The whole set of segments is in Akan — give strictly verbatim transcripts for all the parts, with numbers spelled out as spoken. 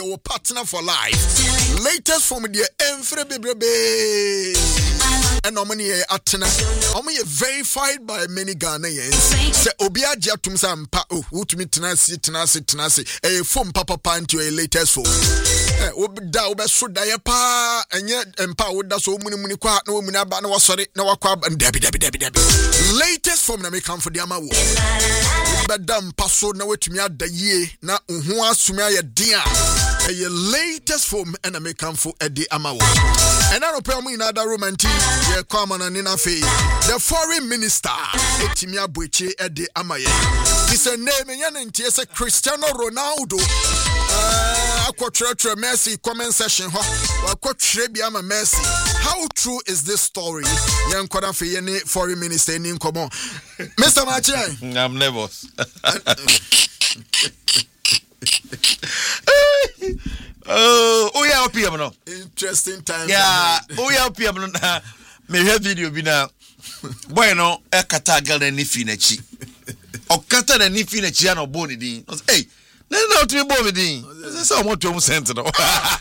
our partner for life. Latest from the Enfre Bebrebe. And Omani Atena. Omani verified by many Ghanaians. Say Obia Jatum Sampa, oh, who to me tenacity, tenacity, tenacity. A phone papa pan to a latest phone. Obda Oba Sudaya pa, and yet empowered that so many money quite no Munaba no sorry, no aquab and Debbie Debbie Debbie Debbie. Latest from the come for the Amawo. Badam Paso na wetumi ada ye na unhu asumi aye dia e latest form and American for Eddie Amawo. And I don't pay me another romantic ye come on nina fe the foreign minister etimi abueche Eddie Amaye. His name yan ntie Cristiano Ronaldo. Uh, akwotre Messi comment section ho akwotre bia ma Messi. How true is this story? Yan kwada fe ye foreign minister ni nkomo. Mister Machi, I'm nervous. Oh, oh yeah, P M no. Interesting time. Yeah, oh yeah, P M no. Me hear video bi na. Boy no, e kata gal na ni fi na chi. O kata na ni fi na chi na obo ni din. Hey, na na to me bo me din. Say say o mo to mo sent no.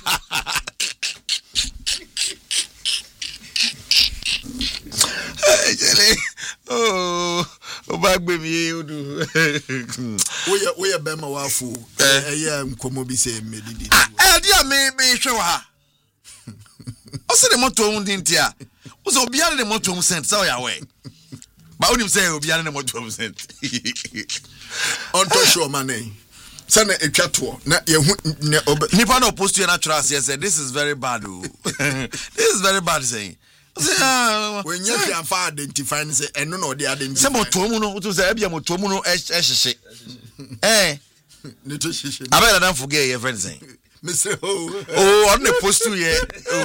Oh, oh, back baby, you do. We are we are Bema Wafu. Eh, am Komobi say me did. Ah, dear me, me show her. Also, the motto on Dintia. Also, beyond the motto sent, so ya way. But when you say, beyond the motto sent. On to show money. Sana a chatwo. Na ye Nipa no post to your natural said, this is very bad. This is very bad saying. When you can identify and say, and no, they identify. Some of Tomuno to say, Abia Motomuno, Esh, eh? I better not forget your friends saying, Mister Oh, oh, on the post to ye.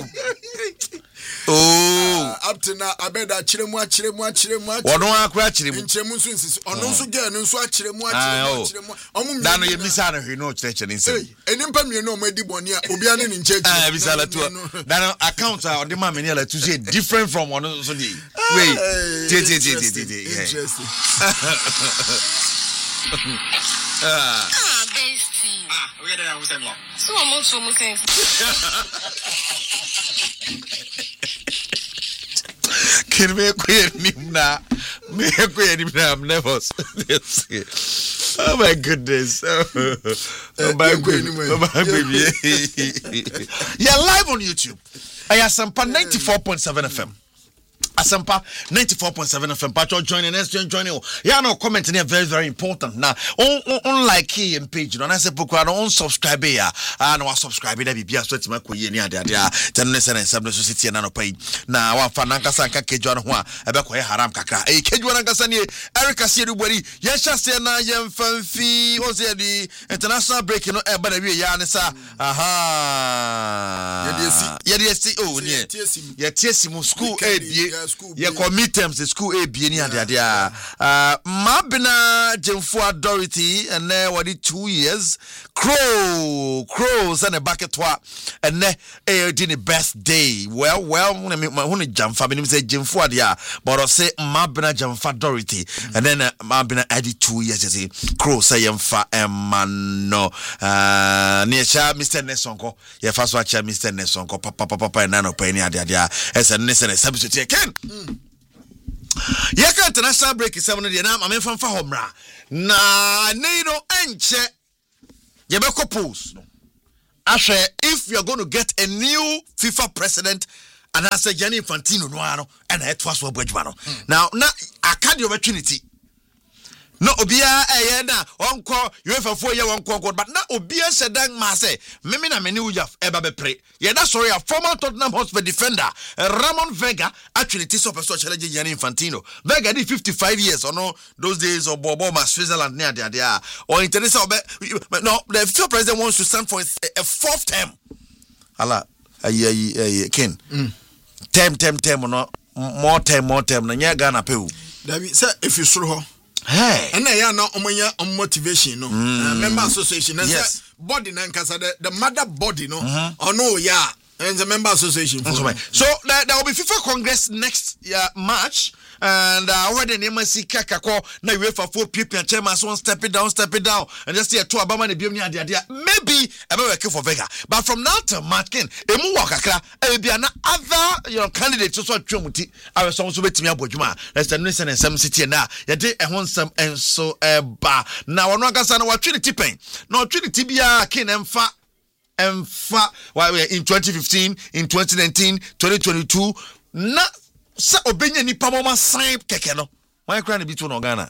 Oh, up to now, I bet that Chiremwa, Chiremwa, Chiremwa, or no, I crash him. In Chemusis, or no, so again, and so Chiremwa, Chiremwa. Dano, you miss out of no church and insane. And in Pam, you know, my Dibonia, Obian in church. I miss out of two. Dano, accounts are the mammy to say different from one of the wait. Interesting. Ah, bestie. Ah, we are there. So I'm also moving. Can me queer him now? Me queer him now. I'm nervous. Oh my goodness. Oh my goodness. Oh my baby. You're live on YouTube. I am Asampa ninety-four point seven F M. Asampa ninety-four point seven F M. Patrol joining us, joining. Yeah, no comment here very very important. Now, on on like here and page. No, I say book on on subscribe here. Ah, no, subscribe there. Be so to make we near there. There. Ten listen and seven society and no pay. Now, one fan anka sanka kejo no ho. Ebe ko haram kakra. Eh, kejo anka sani. Eric Asiru bori. Yesha se na yem fanfi. O se di international break no e ba na wi ya ne sa. Aha. Ye dey see. Oh, ne. Ye tie simu school e ye commitments the school A B N and there uh Mabina Jemfua Dorothy and there what it two years crow crows and a bucket wa and there eh did the best day well well when me when Jamfa be say Jemfua there but I say Mabina Jemfa Dorothy and then uh, Mabina added two years you see crow say Jemfa emano uh near cha Mister Nesonko ye first watch Mister Nesonko papa papa papa and nano penny there there as a Nesson substitute Ken Mm. Yaka international break is seven day na ma fan fa homra na neiro enche ye be couples no ahwe if you are going to get a new FIFA president and I say Gianni Infantino no ano and it was for Bridgman now na akadi opportunity no obia eh na onko UEFA four year onko god but na obia sedan ma say meme na meni uja eba be pre ye da sorry a former Tottenham Hotspur defender uh, Ramon Vega actually this up so challenge Gianni Infantino Vega did fifty-five years or no those days of Bobo ma Switzerland near there there or international no the FIFA president wants to stand for a, a fourth term ala ayi ayi Ken mm. term term term no more term more term na nya Ghana pe o David say if you sure hey and I na omonya on motivation no mm. uh, member association and yes. Body na nkasa the, the mother body no mm-hmm. Oh no yeah and the member association so there, there will be FIFA Congress next year March and uh where the name see kakako na UEFA for people chairman so one step it down step it down and just say to abama na biam ni ade ade maybe I be working for Vega but from now to Martin emu wa kakra e bia na other your candidates so atwemuti awe so so betimi abodwuma let's say no say nsem city na ye de ehon nsem enso eba na wono akasa na watwe ne tipen na watwe ne tibia kin emfa emfa in twenty fifteen in twenty nineteen twenty twenty-two na sa obenya ni pamoma sign keke no why cry na bitu no Ghana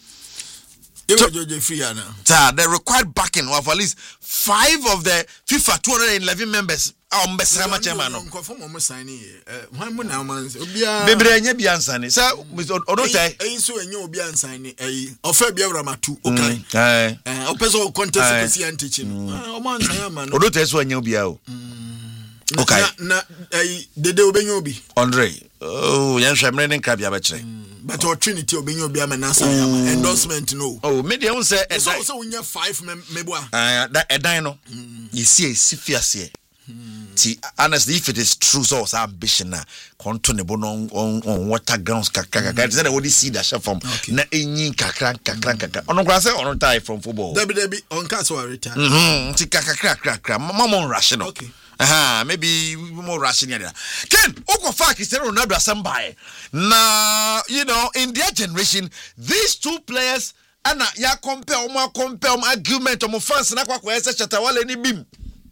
so, the required backing of at least five of the FIFA two hundred eleven members are mbesama chairman no conform mo sign eh wan mo na man obia bebre anya bia ansane sa odotai eh so anya obia ansane eh ofa bia wramatu okay eh eh opeso contest ko si antichi no o man ansane man odotai so anya obia o okay na eh dede obenya obi Andre oh yan hwemre ne nka bia ba kire but or Trinity obenya obi amenasa ya endorsement no oh me dey won say so so unya five meboa ah that edan no you see sifiase ti honestly if it is true so our ambition na konto ne bono on on water grounds kakaka that is what you see that from na enyin kakra kakra kakra ono kwa say ono tie from football debi debi on cast or return mhm ti kakra kakra mama rush no okay aha maybe more rushing there Ken oko fa Cristiano Ronaldo asambae na you know in their generation these two players ana ya compare omo compare omo argument omo fans na kwa kwa ese Shatawale ni bim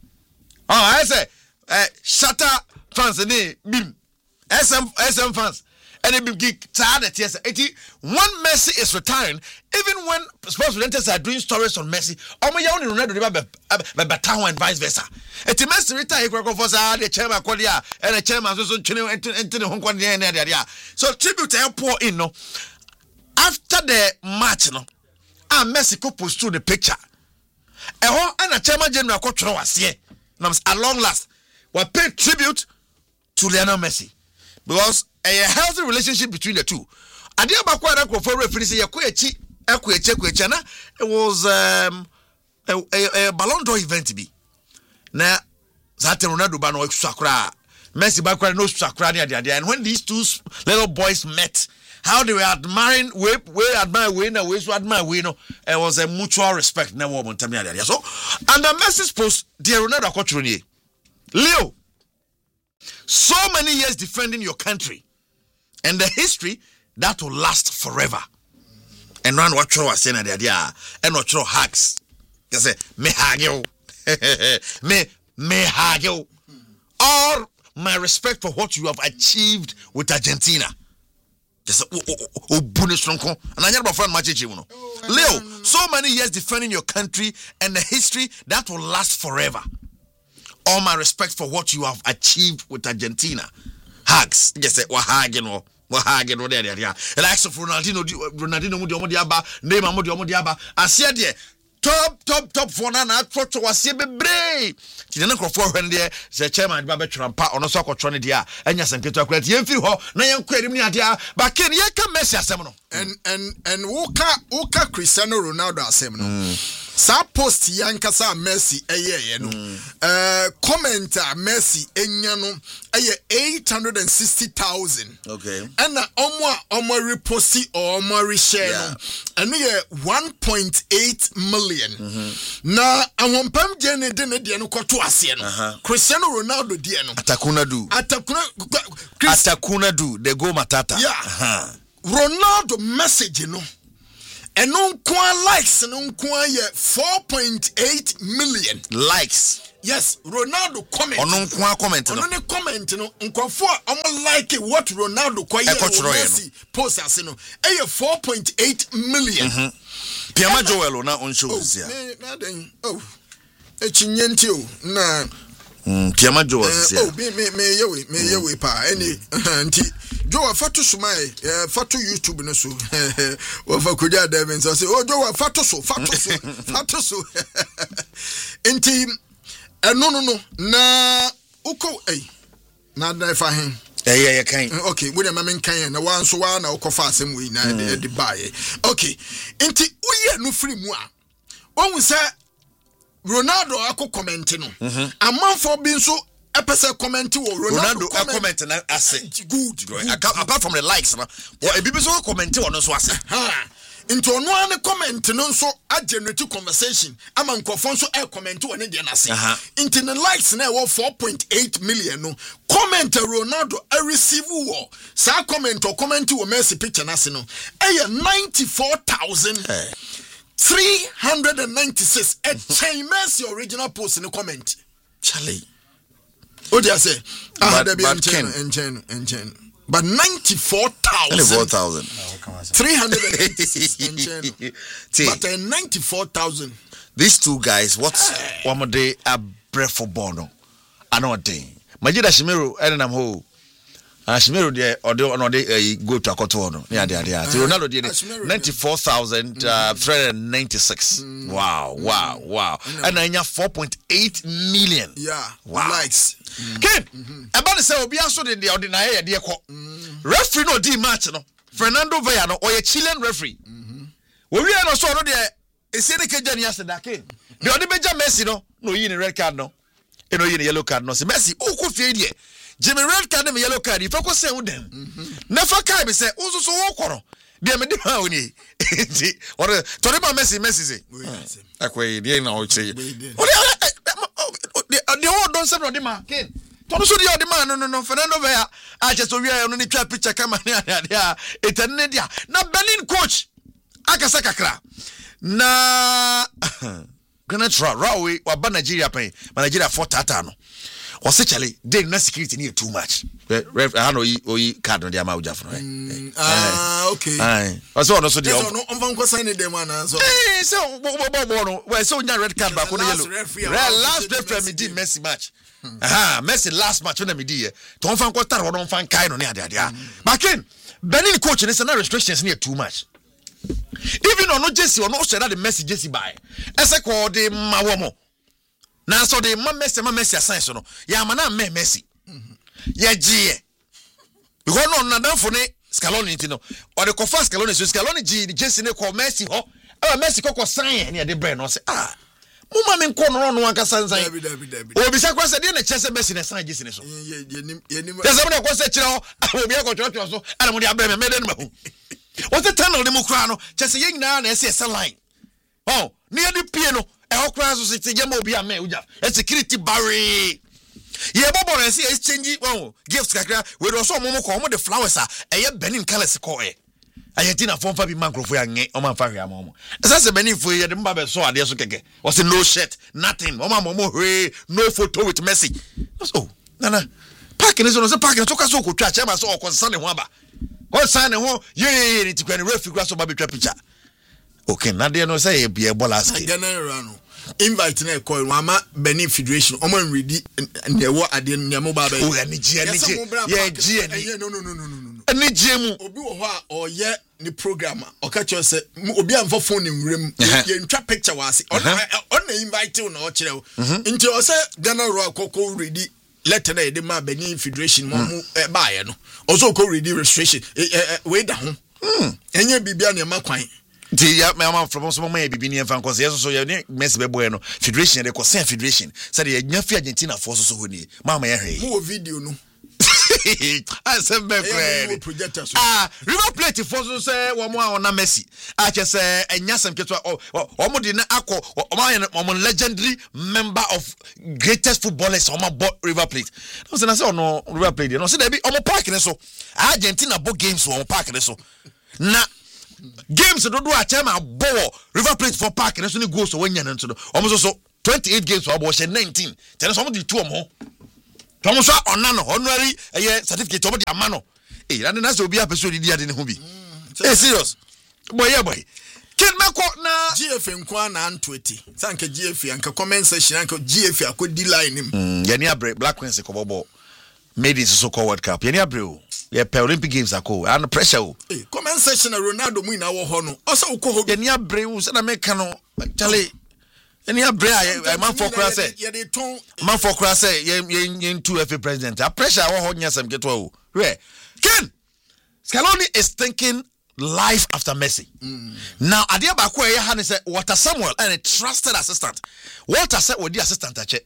ah ese eh Shatta fans ni bim S M S M fans and it be tired yes eighty one Messi is retiring even when sports presenters are doing stories on Messi omo ya oni Ronaldo be better and vice versa it Messi retire e kwako for say the chairman call ya and the chairman so so twene ente ne ho kwade na dia dia so tribute e pour in no after the match no ah Messi ko post to the picture e ho ana chairman general ko twere wase na at long last we pay tribute to Lionel Messi because a healthy relationship between the two. Adia bakwa na ko for referee say yakwa echi ekwa echi ekwa echi na it was um a, a, a Ballon d'Or event bi. Na Zate Ronaldo ba no extra Messi bakwa no extra na dia dia and when these two little boys met how they were admiring we we admire we na we so admire we no it was a mutual respect na wo montam na dia so and the Messi's post dear Ronaldo akotro ni Leo so many years defending your country and the history that will last forever. And run what you was saying at the idea and what you hacks. You say, me hag you. Me, me hag you. All my respect for what you have achieved with Argentina. Just oh, bonus and I never found much. Leo, so many years defending your country and the history that will last forever. All my respect for what you have achieved with Argentina. Hugs. Just say, Wahagin or Wahagin or there. The likes of Ronaldinho, Ronaldinho, Modiaba, Neymar, Modiaba. I said, yeah, top, top, top for Nana, Trot was a brave. She didn't go for when there, the chairman, Babette Trampa, on a soccer tronny, dear, and yes, and Peter Credit, Yenfield, Nayan Credit, dear, but can you come Messi a seminal? And and and Woka Woka Cristiano Ronaldo a seminal. Sa post yankasa Messi eye no eh commenter Messi enya no eye eight hundred sixty thousand okay and na omo omo reposti or omo reshare no and ye one point eight million mm-hmm. na awompam je ne de ne de no kwoto ase no uh-huh. Cristiano Ronaldo de no atakuna do atakuna Chris, atakuna do the go matata yeah uh-huh. Ronaldo message no and no kwa likes no kwa ye four point eight million likes. Yes, Ronaldo comment. On kwa comment no. On ne comment no nkofo am like what Ronaldo kwa ye Messi post as no. E four point eight million. Mhm. Piama Joel na on show this year. Na den. Oh. E chinyenti o na Mm, Piama Joel this year. Oh, me me me yewe, me yewe pa. Any anti Joe fatu sumai eh fatu YouTube no so wo fa kudia Devin so say oh Joe fatu so fatu so fatu so enti eno no no na uko eh na da fa hen eh yeah kan okay we dem men kan na wan so wa na uko fa asem we na de buy okay enti uye no free mu a won say Ronaldo akọ comment no amanfo bi nso Epese comment wo Ronaldo a comment na ase good, good. Apart from the likes na well e bibi so comment wo no so ase ha into ono an comment no so a generate conversation ama nkofo so e comment wo ne de na ase into the likes na wo four point eight million no comment Ronaldo a receive wo sa comment or comment wo Messi picture na ase no e ninety-four thousand three hundred ninety-six a chain Messi original post in the comment Charlie. Oh, dear, say, ah, there be engine, engine, engine, but ninety-four thousand, three hundred eighty-six engine, but uh, ninety-four thousand. These two guys, what's one more day a breath for Bono? I know a thing. Majida Shimiru, and I'm who. Shimiru, there or the or they go to a cotono. Yeah, yeah, yeah. Ronaldo did ninety-four thousand three hundred ninety-six. Wow, wow, wow. And I have four point eight million. Yeah, wow. Likes. Ken, about to say, Obi also did the ordinary dear call. Referee no D match, no. Fernando Villano or a Chilean referee. We are not so there. It's in the Kenyan yesterday. The only Benjamin Messi, no, no, you in red card, no, you know, in yellow card, no. See Messi, oh, could feel ye. Jimmy red card and yellow card. If I could say with them, never can be said, also so awkward. They made the money. Or Tony Messi, Messi say, that way, they know what say. The old don't say no demand. Ken, don't show the demand. No, no, no. Fernando Vea, I just saw you on the trap picture. Come on, yeah, yeah. It's a media. Now Berlin coach, Akasaka Kra. Na, gonna try. Rawi, or ban Nigeria pay. Nigeria for Tatano. Or secretly, they not security near too much. I know you card on the amount of ah, okay. I was also the no on sign them one so so well so red card back on yellow. Last referee me did Messi match. Ah, Messi last match when me did. Don't fan ko tar don't fan kai no near there. But Ken, Benin coach is no restrictions near too much. Even on no Jesse or no share that the Messi Jesse buy. As I call the mawomo. Now so the ma Messi ma Messi assign so no. Ya mana me Messi. Ya G. Because no na dan for ne Scaloni ntino. Or the kofa Scaloni so Scaloni G Jesse ne call Messi ho. Ah Messi ko ko sign ne de brain no say ah. Mo ma me nko no no anka san san. Dabi dabi dabi. Obi sa kwa say de na chese Messi ne sign Jesse ne so. Ye ye nim ye nim. There some ko say kire ho. Obi e ko twa so. Ana mo de abere me me de no ma hu. What's the tunnel de mo kra no? Chese ye nyina na ese line. Oh, near the piano. E ho kra so say je ma obi a me uja. E security barrier. Ye bobo na say exchange oh gifts kakra we do so momo ko mo the flowers a e ye Benin colors ko e ayetina fon fa bi mancrofo ya nge o man fa hwe amomo esa se Benin fo ye de mba be so ade so keke o say no shirt nothing o man momo hwe no photo with Messi so nana parking is no say parking to ka so ko twa chema so o konsa ne ho aba ko san ne ho ye ye ni tikwa ne refi kura so ba be twa picture okay na de no say e bia bolas ke invite na call mama Benin Federation o man ready and there were ade nyamo ba ba o ya ni gia ni ye gia ni no no no no no no ni gia mu obi wo ho a o ye ni program o ka cho say obi amfa phone ni wrem ye ntwa picture wase on na invite na o kire o nti o say Ghana Royal Koko ready letter na de ma Benin Federation mo mu ba ye no o so ko ready registration we da ho enye bibia na ma kwan the ya my from some my bibi ni enfan cause yes so ya ni Messi be boy no federation de ko sen federation say de nya fi Argentina force so honi mama ya hwe mo video no I said me friend ah River Plate force so say wo mo a na Messi a che say enya sem keto o mo de na akọ o ma legendary member of greatest footballers o ma River Plate no say na say no River Plate no say dey be o mo park ne so Argentina bo games o mo park ne so na games do do a chama bo River Plate for park and so ni go so wanya nto do omo so twenty-eight games for abo she nineteen tell some the two omo tomo so onano honorary eh certificate omo di amano eh na na so obi apeso di ade ne ho bi eh serious boy yeah boy ken meko na G F nkwa na twenty sanka G F anka comment section anka G F akodi line nim mm yani abre Black Queens ko bobo made it so called World Cup yani abre o yeah, Olympic Games are cool. And pressure. Hey, comment section Ronaldo mu na wo ho no. Also ko ho. Ye nia bre wo se na make no. Chale. Ye nia bre I man for kra say. Ye dey ton. Man for kra say ye ye two F A president. A pressure wo ho nya sam keto o. Where? Ken. Scaloni is thinking life after Messi. Mm. Now adia ba ko ye ha ne say Walter Samuel and a trusted assistant. Walter said with the assistant ache.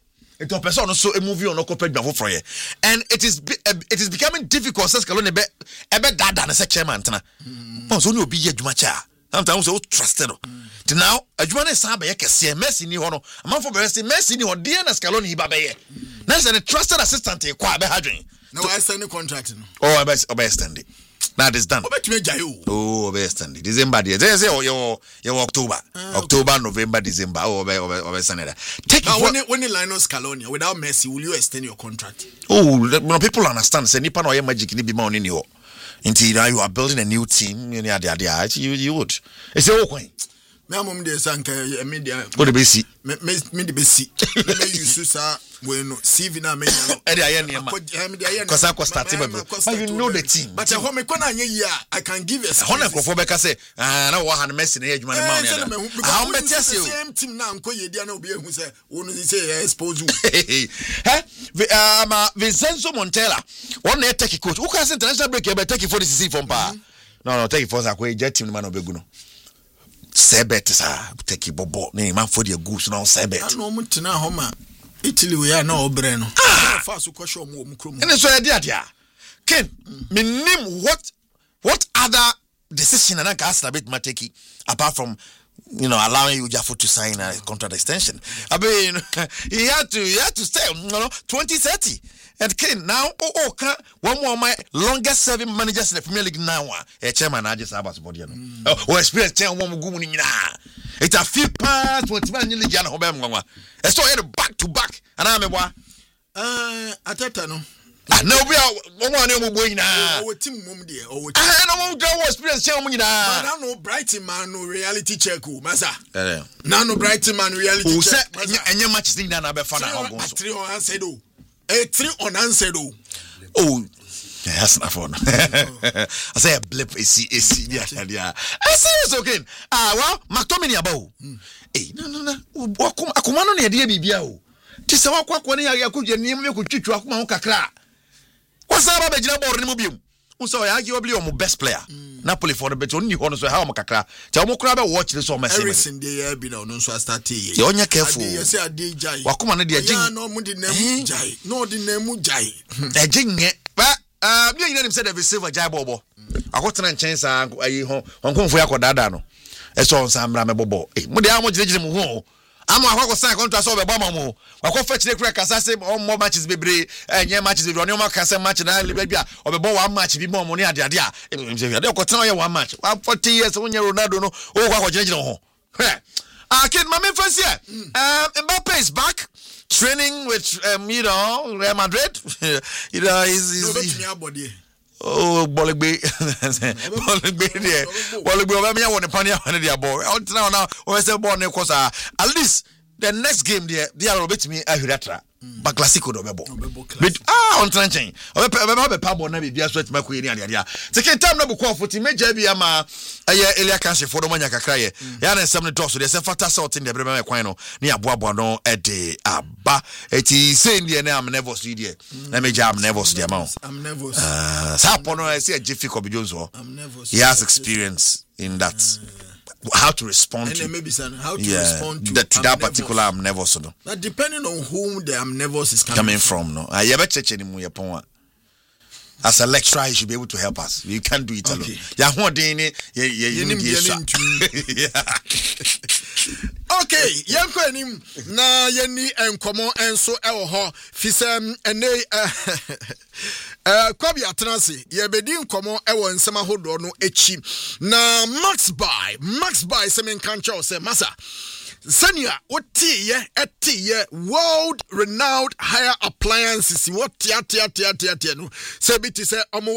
It was person so a movie on Oko Pedro for you. And it is it is becoming difficult since Kalone be ebe dad and a chairman tana. So no be Jumacha. Sometimes so trusted. To now, a Juman is Sabe Kese, Messi ni hono. A man for Messi, Messi ni or D N S Kaloni Babaye. That's a trusted assistant in Kwa Behadrin. No, I send a contract. Oh, I best obey Now it's done. Oh, best and December. They say, oh, your your October, uh, October, okay. November, December. Oh, over over Sunday. Take now, when when the Linus Calonia without Messi, will you extend your contract? Oh, no, people understand. Say, Nippon or magic ni be more in you. Until you are building a new team, you you would. It's a okay. Me amom de sanka media. What the basi? Me me the basi. Me use sa bueno C V na me no. E dey aye niam. Cause I was starting but you know the team. But how me kona anye yi I can give a Hona krofo be ka say ah na wo ha na Messi na adwuma na ma no. How me tell you same team na nko ye dia na obi ehu say wonu say expose you. Eh um Vincenzo Montella one na take coach. Who can say international break e be take for the season from pa. No no take for say ko jet team na no be gu no. Sebet sa take bobo ne man for the goose no sebet no mutena homa Italy we are no obre no fa so ko show mo krom ene so dia dia Ken me name what what other decision and can ask bit mateki apart from you know allowing you Jafo to sign a contract extension. I mean he had to he had to stay you know twenty thirty. And Ken now oh oh can one more of my longest serving managers in the Premier League now a chairman I just have as body no oh experience chairman one go ni nyina it a few past twenty man league na ho be mwa e so here back to back and I me boa uh atata no ah na obi a one na mo boy nyina o team mum de o ah no mo go experience chairman nyina na no Brighton man no reality check o masa eh na no Brighton man reality check enye matches nyina na be fa na ho go so three on said o A three unanswered. Oh, yeah, that's not fun. I say a blip is a C. Yeah, yeah. I say it's okay. Ah, well, McTominay about. Eh, no, no, no. Wakum, akumano ni idea bibia o. Tisa wakwa kwa ni ya kuje ni mu kuchuchu akuma ho kakra. Wasa ba be gina ball ni mu biom. Unso ya agi obli o mu best player. Napoli for the bet oni ho no so how makakra. Cha mo kra be watch this so message. Everything dey be na no so start here. You onya careful. You say ade jai. Wakuma na de agin. Ya no mu di na mu jai. No di na mu jai. Agin nye. Ba ah me nyina nim say the silver jai bobo. Akotena nchen sa ayi ho. Onkonfo yakodada no. Eso on samra me bobo. Eh mo de amo giregire mu ho. Amo akwa sign contract so be bama mo. Akwa fa chire kura kasa say more matches bebre enye matches bebre oni o kasa match na libe bia obebo one match bi mo ni ade ade a ade ko tena ye one match forty years onye Ronaldo no o kwa giregire ho. Ah kid my main friends here. Um Mbappe is back training with um, you know Real Madrid. You know he's, he's oh Bolegbe Bolegbe there Bolegbe oba me won pan ya wan there ball now now we say ball ne cause at least the next game there they are obet me ahiratra ba classico do bebo but ah on trenching oba be pa ball na be bia sweat makoye ni ade ade second time na bukọ forty meja bia ma eye elia kanse for do manya kakra ye ya na nsem ne toss dey say fatal salt in the brema me kwan no na aboabo no e de aba eti say ndi na am nervous there na meja am nervous there ma I'm nervous uh sa pono I see a Jiffy Kobe Jones I'm nervous he has experience in that how to respond and to maybe son, how to yeah, respond to that, to that particular I'm nervous no that depending on whom the I'm nervous is coming, coming from, from no I uh, cheche ni mu yapon as a lecturer you should be able to help us we can't do it alone ya ho den ni ye ye ye okay yanko anim na yeni enkomo enso ewo ho fisem ene eh kwabi atrase ye bedi nkomo ewo nsema hodo no echi na Max Buy Max Buy semen kancha o se masa Senior, what tea, tea, world renowned hire appliances. What tia tia tia tia tia no. Say bit say